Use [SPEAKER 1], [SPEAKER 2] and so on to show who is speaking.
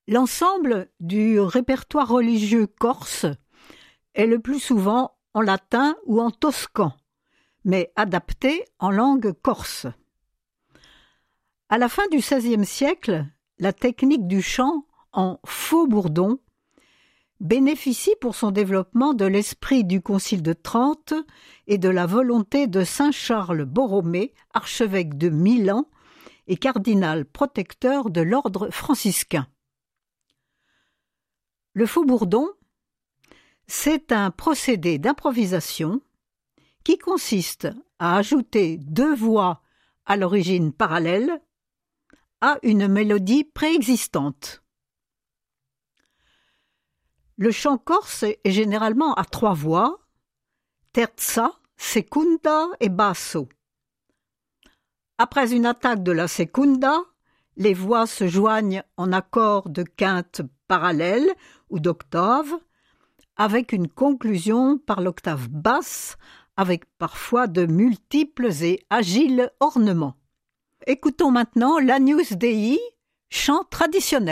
[SPEAKER 1] L'ensemble du répertoire religieux corse est le plus souvent en latin ou en toscan, mais adapté en langue corse. À la fin du XVIe siècle, la technique du chant en faux bourdon bénéficie pour son développement de l'esprit du Concile de Trente et de la volonté de saint Charles Borromée, archevêque de Milan et cardinal protecteur de l'ordre franciscain. Le faux bourdon, c'est un procédé d'improvisation qui consiste à ajouter deux voix à l'origine parallèle à une mélodie préexistante. Le chant corse est généralement à trois voix, terza, secunda et basso. Après une attaque de la secunda, les voix se joignent en accords de quinte parallèle ou d'octave, avec une conclusion par l'octave basse, avec parfois de multiples et agiles ornements. Écoutons maintenant l'Agnus Dei, chant traditionnel.